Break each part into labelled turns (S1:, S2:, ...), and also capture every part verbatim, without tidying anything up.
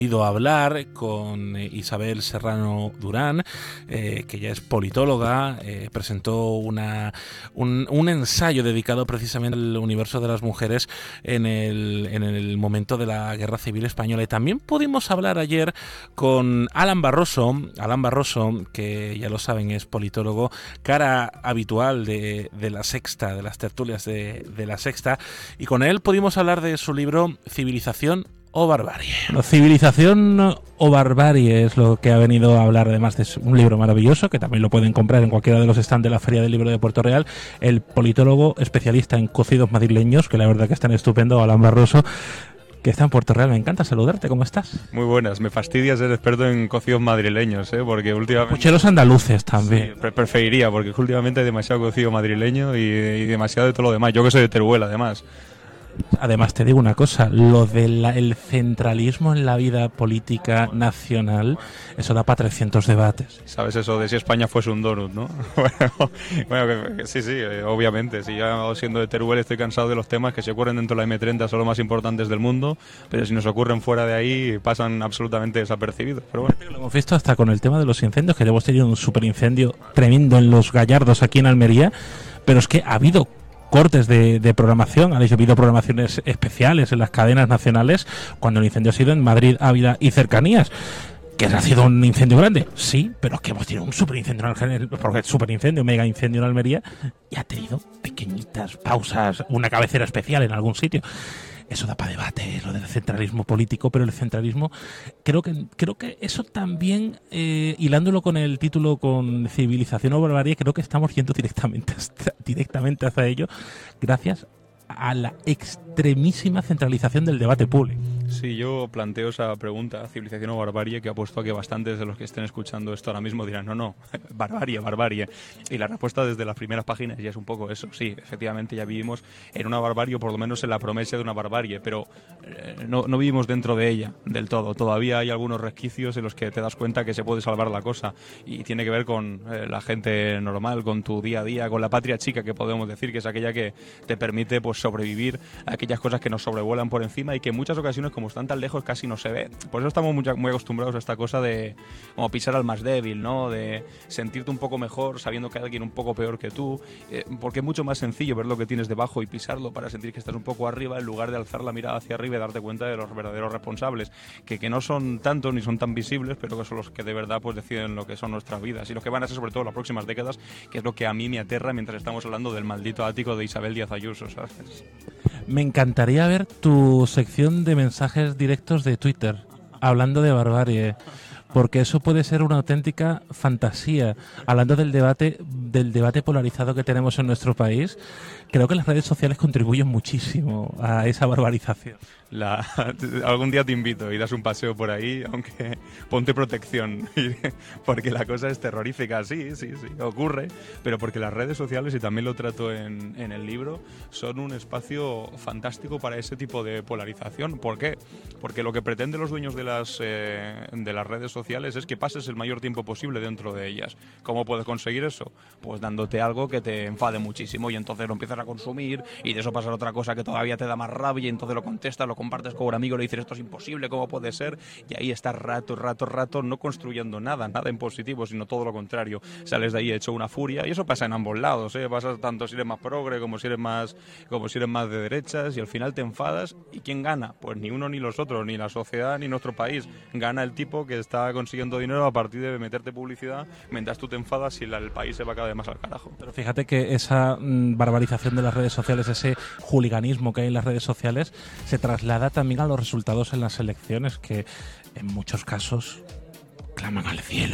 S1: ido a hablar con Isabel Serrano Durán, eh, que ya es politóloga, eh, presentó una, un, un ensayo dedicado precisamente al universo de las mujeres en el, en el momento de la Guerra Civil Española. Y también pudimos hablar ayer con Alan Barroso, Alan Barroso, que ya lo saben es politólogo, cara habitual de, de La Sexta, de las tertulias de, de La Sexta, y con él pudimos hablar de su libro Civilización o barbarie. Civilización o barbarie es lo que ha venido a hablar, además de un libro maravilloso que también lo pueden comprar en cualquiera de los stands de la Feria del Libro de Puerto Real, el politólogo especialista en cocidos madrileños, que la verdad que están estupendo, Alan Barroso, que está en Puerto Real. Me encanta saludarte, ¿cómo estás?
S2: Muy buenas, me fastidia ser experto en cocidos madrileños, ¿eh? Porque últimamente...
S1: Pucheros andaluces también.
S2: Sí, preferiría, porque últimamente hay demasiado cocido madrileño y, y demasiado de todo lo demás. Yo que soy de Teruel, además.
S1: Además, te digo una cosa, lo del centralismo en la vida política nacional, eso da para trescientos debates.
S2: ¿Sabes eso de si España fuese un donut, no? bueno, bueno que, sí, sí, obviamente. Si yo siendo de Teruel estoy cansado de los temas que se ocurren dentro de la eme treinta, son los más importantes del mundo, pero si nos ocurren fuera de ahí pasan absolutamente desapercibidos. Pero bueno.
S1: Lo hemos visto hasta con el tema de los incendios, que hemos tenido un superincendio tremendo en Los Gallardos, aquí en Almería, pero es que ha habido cortes de, de programación, ha habido programaciones especiales en las cadenas nacionales cuando el incendio ha sido en Madrid, Ávila y cercanías. ¿Que ha sido un incendio grande? Sí, pero es que hemos tenido un superincendio en Almería, porque superincendio, mega incendio en Almería, y ha tenido pequeñitas pausas, una cabecera especial en algún sitio. Eso da para debate, lo del centralismo político, pero el centralismo, creo que creo que eso también, eh, hilándolo con el título, con Civilización o barbarie, creo que estamos yendo directamente hasta, directamente hacia ello, gracias a la extremísima centralización del debate público.
S2: Sí, yo planteo esa pregunta, civilización o barbarie, que apuesto a que bastantes de los que estén escuchando esto ahora mismo dirán, no, no, barbarie, barbarie. Y la respuesta desde las primeras páginas ya es un poco eso. Sí, efectivamente ya vivimos en una barbarie, o por lo menos en la promesa de una barbarie, pero eh, no, no vivimos dentro de ella del todo. Todavía hay algunos resquicios en los que te das cuenta que se puede salvar la cosa, y tiene que ver con eh, la gente normal, con tu día a día, con la patria chica, que podemos decir que es aquella que te permite pues sobrevivir a aquellas cosas que nos sobrevuelan por encima y que en muchas ocasiones, como están tan lejos, casi no se ve. Por eso estamos muy, muy acostumbrados a esta cosa de como pisar al más débil, ¿no? De sentirte un poco mejor sabiendo que hay alguien un poco peor que tú, eh, porque es mucho más sencillo ver lo que tienes debajo y pisarlo para sentir que estás un poco arriba, en lugar de alzar la mirada hacia arriba y darte cuenta de los verdaderos responsables, que, que no son tantos ni son tan visibles, pero que son los que de verdad pues deciden lo que son nuestras vidas y lo que van a ser sobre todo las próximas décadas, que es lo que a mí me aterra mientras estamos hablando del maldito ático de Isabel Díaz Ayuso, ¿sabes?
S1: Me encantaría ver tu sección de mensajes directos de Twitter hablando de barbarie, porque eso puede ser una auténtica fantasía. Hablando del debate, del debate polarizado que tenemos en nuestro país, creo que las redes sociales contribuyen muchísimo a esa barbarización.
S2: La, algún día te invito y das un paseo por ahí, aunque ponte protección, porque la cosa es terrorífica, sí, sí, sí, ocurre, pero porque las redes sociales, y también lo trato en, en el libro, son un espacio fantástico para ese tipo de polarización. ¿Por qué? Porque lo que pretenden los dueños de las, eh, de las redes sociales es que pases el mayor tiempo posible dentro de ellas. ¿Cómo puedes conseguir eso? Pues dándote algo que te enfade muchísimo y entonces lo empiezas a consumir y de eso pasa otra cosa que todavía te da más rabia y entonces lo contestas, lo compartes con un amigo, le dices esto es imposible, ¿cómo puede ser? Y ahí estás rato, rato, rato no construyendo nada, nada en positivo, sino todo lo contrario. Sales de ahí hecho una furia y eso pasa en ambos lados, ¿eh? Pasa tanto si eres más progre como si eres más, como si eres más de derechas y al final te enfadas. ¿Y quién gana? Pues ni uno ni los otros, ni la sociedad ni nuestro país. Gana el tipo que está consiguiendo dinero a partir de meterte publicidad mientras tú te enfadas y la, el país se va cada vez más al carajo.
S1: Pero fíjate que esa mmm, barbarización de las redes sociales, ese juliganismo que hay en las redes sociales, se traslada también a los resultados en las elecciones, que en muchos casos claman al cielo.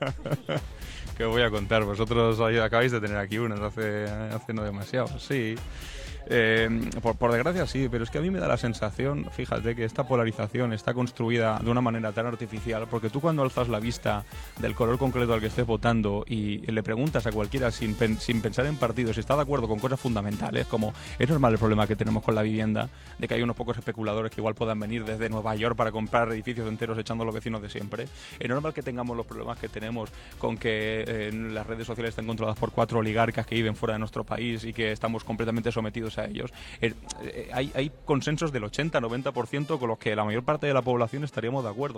S2: ¿Qué os voy a contar? Vosotros acabáis de tener aquí unas hace, hace no demasiado, sí. Eh, por, por desgracia sí, pero es que a mí me da la sensación, fíjate, que esta polarización está construida de una manera tan artificial, porque tú cuando alzas la vista del color concreto al que estés votando y le preguntas a cualquiera sin, pen, sin pensar en partido si está de acuerdo con cosas fundamentales, como es normal el problema que tenemos con la vivienda, de que hay unos pocos especuladores que igual puedan venir desde Nueva York para comprar edificios enteros echando a los vecinos de siempre, es normal que tengamos los problemas que tenemos con que eh, las redes sociales estén controladas por cuatro oligarcas que viven fuera de nuestro país y que estamos completamente sometidos a ellos. Eh, eh, hay, hay consensos del ochenta noventa por ciento con los que la mayor parte de la población estaríamos de acuerdo.